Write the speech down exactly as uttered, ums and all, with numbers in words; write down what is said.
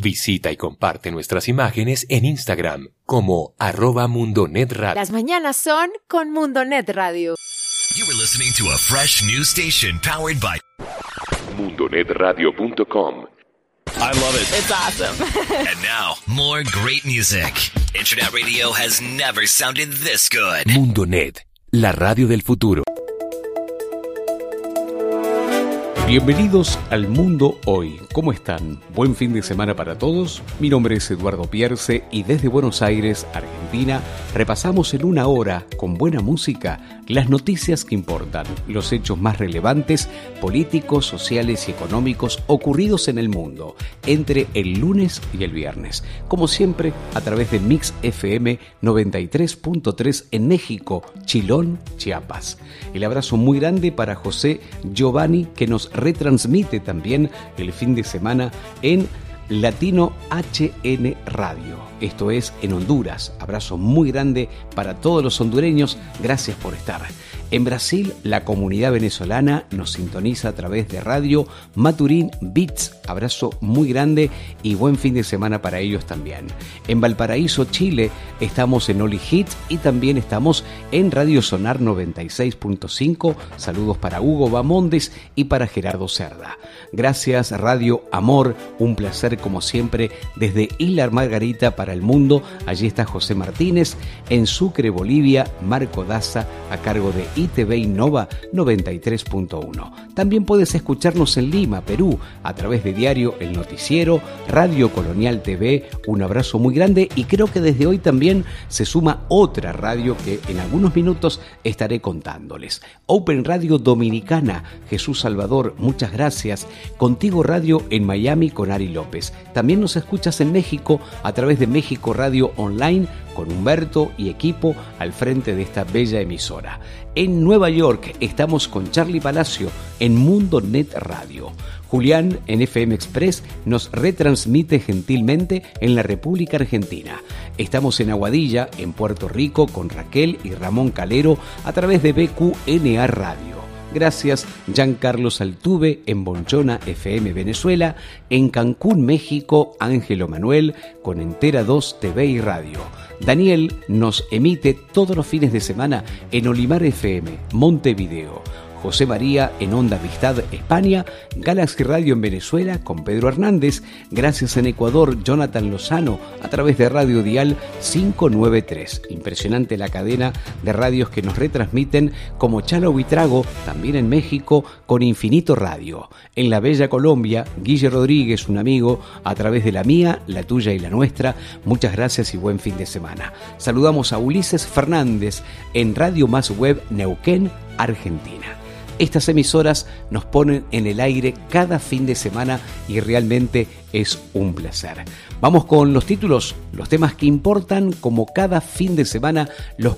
Visita y comparte nuestras imágenes en Instagram como arroba Mundonet Radio. Las mañanas son con Mundonet Radio. You were listening to a fresh new station powered by mundonet radio punto com. I love it. It's awesome. And now, more great music. Internet radio has never sounded this good. Mundonet, la radio del futuro. Bienvenidos al Mundo Hoy. ¿Cómo están? Buen fin de semana para todos. Mi nombre es Eduardo Pierce y desde Buenos Aires, Argentina, repasamos en una hora, con buena música, las noticias que importan, los hechos más relevantes, políticos, sociales y económicos ocurridos en el mundo, entre el lunes y el viernes. Como siempre, a través de Mix F M noventa y tres punto tres en México, Chilón, Chiapas. El abrazo muy grande para José Giovanni, que nos retransmite también el fin de semana en Latino H N Radio. Esto es en Honduras. Abrazo muy grande para todos los hondureños. Gracias por estar. En Brasil, la comunidad venezolana nos sintoniza a través de Radio Maturín Beats. Abrazo muy grande y buen fin de semana para ellos también. En Valparaíso, Chile, estamos en Oli Hit y también estamos en Radio Sonar noventa y seis punto cinco. Saludos para Hugo Bamondes y para Gerardo Cerda. Gracias Radio Amor, un placer como siempre desde Isla Margarita para el mundo. Allí está José Martínez. En Sucre, Bolivia, Marco Daza a cargo de I T V Innova noventa y tres punto uno. También puedes escucharnos en Lima, Perú, a través de Diario El Noticiero, Radio Colonial T V. Un abrazo muy grande y creo que desde hoy también se suma otra radio que en algunos minutos estaré contándoles. Open Radio Dominicana, Jesús Salvador, muchas gracias. Contigo Radio en Miami con Ari López. También nos escuchas en México a través de México Radio Online con Humberto y equipo al frente de esta bella emisora. En Nueva York estamos con Charlie Palacio en Mundonet Radio. Julián en F M Express nos retransmite gentilmente en la República Argentina. Estamos en Aguadilla, en Puerto Rico, con Raquel y Ramón Calero a través de B Q N A Radio. Gracias, Giancarlos Altuve en Bonchona F M Venezuela, en Cancún, México, Ángelo Manuel con Entera dos T V y Radio. Daniel nos emite todos los fines de semana en Olimar F M, Montevideo. José María en Onda Amistad, España, Galaxy Radio en Venezuela con Pedro Hernández, gracias en Ecuador, Jonathan Lozano a través de Radio Dial quinientos noventa y tres. Impresionante la cadena de radios que nos retransmiten, como Chalo Buitrago, también en México, con Infinito Radio. En la bella Colombia, Guille Rodríguez, un amigo, a través de la mía, la tuya y la nuestra. Muchas gracias y buen fin de semana. Saludamos a Ulises Fernández en Radio Más Web Neuquén, Argentina. Estas emisoras nos ponen en el aire cada fin de semana y realmente es un placer. Vamos con los títulos, los temas que importan como cada fin de semana, los